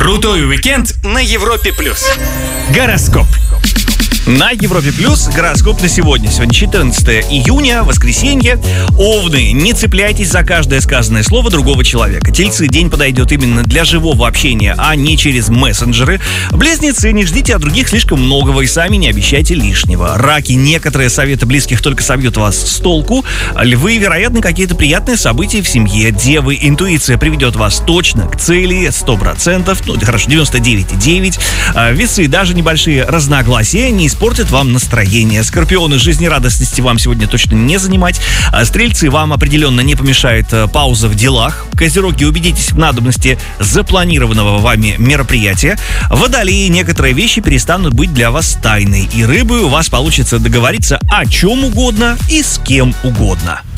Крутой уикенд на Европе+. Гороскоп. На Европе Плюс гороскоп на сегодня. Сегодня 14 июня, воскресенье. Овны, не цепляйтесь за каждое сказанное слово другого человека. Тельцы, день подойдет именно для живого общения, а не через мессенджеры. Близнецы, не ждите от других слишком многого и сами не обещайте лишнего. Раки, некоторые советы близких только собьют вас с толку. Львы, вероятно, какие-то приятные события в семье. Девы, интуиция приведет вас точно к цели, 100%, ну, хорошо, 99,9. Весы, даже небольшие разногласия не испортят вам настроение. Скорпионы, жизнерадостности вам сегодня точно не занимать. Стрельцы, вам определенно не помешает пауза в делах. Козероги, убедитесь в надобности запланированного вами мероприятия. Водолеи, некоторые вещи перестанут быть для вас тайной. И рыбы, у вас получится договориться о чем угодно и с кем угодно.